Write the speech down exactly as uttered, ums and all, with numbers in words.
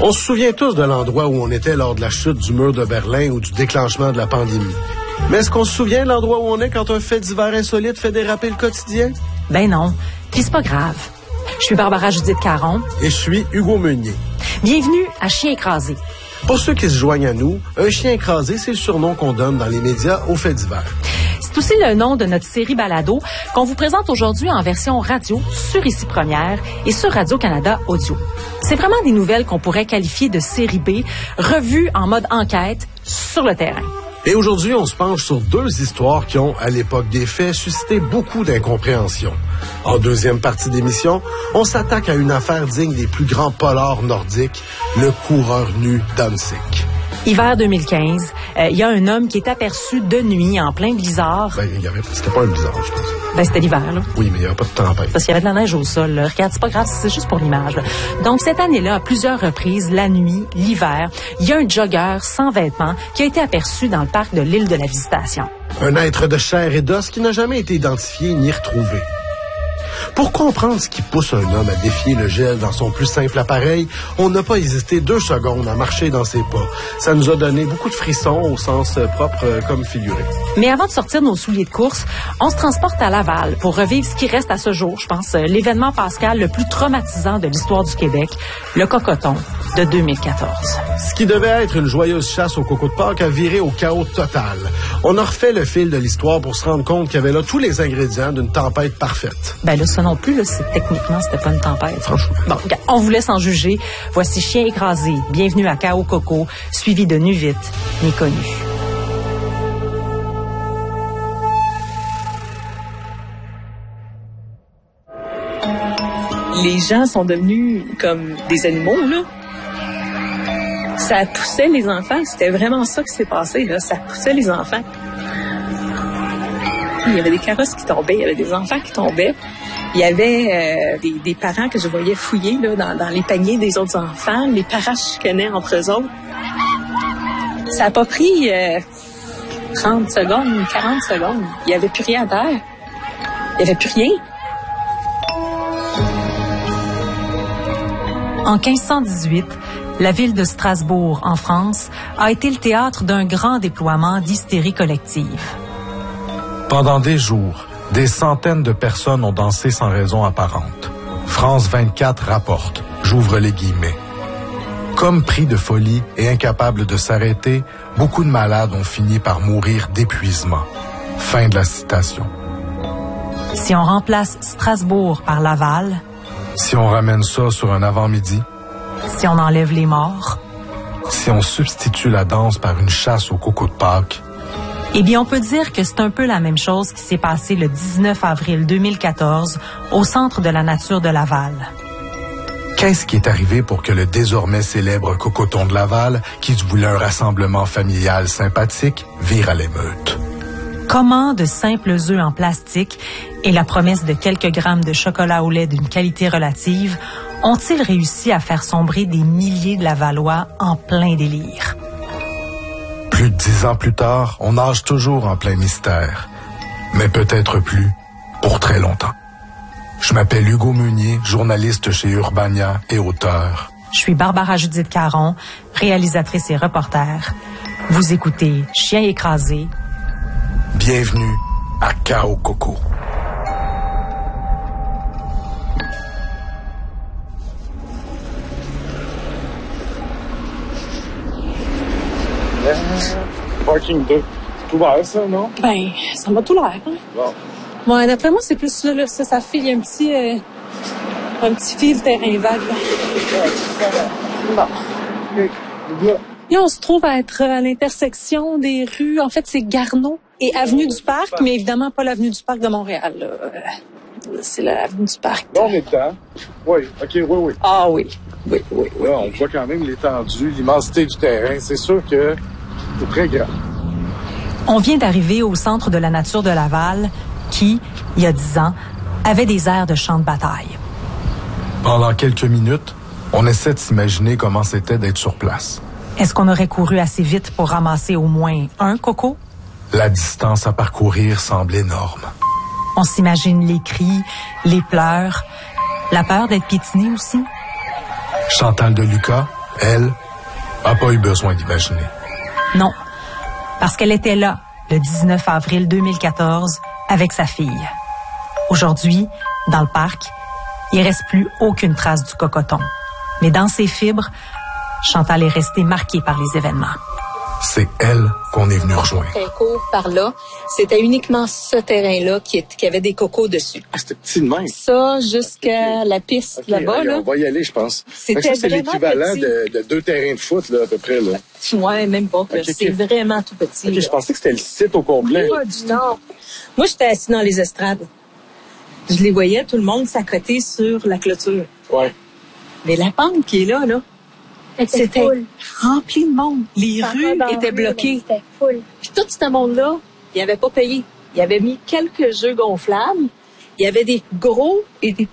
On se souvient tous de l'endroit où on était lors de la chute du mur de Berlin ou du déclenchement de la pandémie. Mais est-ce qu'on se souvient de l'endroit où on est quand un fait divers insolite fait déraper le quotidien? Ben non, puis c'est pas grave. Je suis Barbara Judith Caron. Et je suis Hugo Meunier. Bienvenue à Chien écrasé. Pour ceux qui se joignent à nous, un chien écrasé, c'est le surnom qu'on donne dans les médias aux faits divers. C'est aussi le nom de notre série balado qu'on vous présente aujourd'hui en version radio sur Ici Première et sur Radio-Canada Audio. C'est vraiment des nouvelles qu'on pourrait qualifier de série B, revues en mode enquête sur le terrain. Et aujourd'hui, on se penche sur deux histoires qui ont, à l'époque des faits, suscité beaucoup d'incompréhension. En deuxième partie d'émission, on s'attaque à une affaire digne des plus grands polars nordiques, le coureur nu Danzig. Hiver deux mille quinze, il euh, y a un homme qui est aperçu de nuit en plein blizzard. Ben, il y avait, c'était pas un blizzard, je pense. Ben, c'était l'hiver, là. Oui, mais il n'y avait pas de tempête. Parce qu'il y avait de la neige au sol, là. Regarde, c'est pas grave, c'est juste pour l'image, là. Donc, cette année-là, à plusieurs reprises, la nuit, l'hiver, il y a un jogger sans vêtements qui a été aperçu dans le parc de l'île de la Visitation. Un être de chair et d'os qui n'a jamais été identifié ni retrouvé. Pour comprendre ce qui pousse un homme à défier le gel dans son plus simple appareil, on n'a pas hésité deux secondes à marcher dans ses pas. Ça nous a donné beaucoup de frissons au sens propre comme figuré. Mais avant de sortir nos souliers de course, on se transporte à Laval pour revivre ce qui reste à ce jour, je pense, l'événement pascal le plus traumatisant de l'histoire du Québec, le Cocoton de deux mille quatorze. Ce qui devait être une joyeuse chasse au coco de Pâques a viré au chaos total. On a refait le fil de l'histoire pour se rendre compte qu'il y avait là tous les ingrédients d'une tempête parfaite. Ben là, ça non plus, là, c'est, techniquement, c'était pas une tempête. Franchement. Bon, on vous laisse en juger. Voici Chien écrasé. Bienvenue à Chaos Coco, suivi de Nu vite, ni connu. Les gens sont devenus comme des animaux, là. Ça poussait les enfants. C'était vraiment ça qui s'est passé, là. Ça poussait les enfants. Il y avait des carrosses qui tombaient, il y avait des enfants qui tombaient. Il y avait euh, des, des parents que je voyais fouiller là, dans, dans les paniers des autres enfants. Les parents chicanaient entre eux autres. Ça n'a pas pris euh, trente secondes, quarante secondes. Il n'y avait plus rien à terre. Il n'y avait plus rien. En quinze cent dix-huit, la ville de Strasbourg, en France, a été le théâtre d'un grand déploiement d'hystérie collective. Pendant des jours, des centaines de personnes ont dansé sans raison apparente. France vingt-quatre rapporte, j'ouvre les guillemets. Comme pris de folie et incapables de s'arrêter, beaucoup de malades ont fini par mourir d'épuisement. Fin de la citation. Si on remplace Strasbourg par Laval, si on ramène ça sur un avant-midi, si on enlève les morts, si on substitue la danse par une chasse au coco de Pâques, eh bien, on peut dire que c'est un peu la même chose qui s'est passée le dix-neuf avril deux mille quatorze au Centre de la nature de Laval. Qu'est-ce qui est arrivé pour que le désormais célèbre Cocoton de Laval, qui se voulait un rassemblement familial sympathique, vire à l'émeute? Comment de simples œufs en plastique et la promesse de quelques grammes de chocolat au lait d'une qualité relative ont-ils réussi à faire sombrer des milliers de Lavallois en plein délire? Plus de dix ans plus tard, on nage toujours en plein mystère. Mais peut-être plus pour très longtemps. Je m'appelle Hugo Meunier, journaliste chez Urbania et auteur. Je suis Barbara Judith Caron, réalisatrice et reporter. Vous écoutez Chien écrasé. Bienvenue à Chaos Coco. Parking deux. Tout ouvert, ça, non? Ben, ça m'a tout l'air, hein? Bon. Ouais, d'après moi, c'est plus là, là ça, ça file, il y a un petit, euh, un petit fil terrain vague, là. Bon. Et on se trouve à être à l'intersection des rues, en fait, c'est Garneau et Avenue du Parc, mais évidemment pas l'Avenue du Parc de Montréal, là. C'est l'Avenue du Parc. Là, on est dedans. Oui, OK, oui, oui. Ah oui, oui, oui, oui. Là, on voit quand même l'étendue, l'immensité du terrain. C'est sûr que c'est très grand. On vient d'arriver au Centre de la nature de Laval, qui, il y a dix ans, avait des airs de champ de bataille. Pendant quelques minutes, on essaie de s'imaginer comment c'était d'être sur place. Est-ce qu'on aurait couru assez vite pour ramasser au moins un coco? La distance à parcourir semble énorme. On s'imagine les cris, les pleurs, la peur d'être piétiné aussi. Chantal Deluca, Elle n'a pas eu besoin d'imaginer. Non, parce qu'elle était là le dix-neuf avril deux mille quatorze avec sa fille. Aujourd'hui, dans le parc, il ne reste plus aucune trace du cocoton. Mais dans ses fibres, Chantal est restée marquée par les événements. C'est elle qu'on est venu rejoindre. Très court par là, c'était uniquement ce terrain-là qui, est, qui avait des cocos dessus. Ah, c'était petit de même. Ça, jusqu'à okay. la piste okay, là-bas. Allez, là. On va y aller, je pense. C'était ça, c'est vraiment l'équivalent petit. de, de deux terrains de foot, là, à peu près. Là. Ouais, même pas. Okay, c'est okay. vraiment tout petit. Okay, je pensais que c'était le site au complet. Pas du tout. Moi, j'étais assis dans les estrades. Je les voyais, tout le monde s'accoter sur la clôture. Ouais. Mais la pente qui est là, là, C'était, c'était rempli de monde. Les ça rues étaient rue, bloquées. C'était full. Puis tout ce monde-là, il avait pas payé. Il avait mis quelques jeux gonflables. Il y avait des gros et des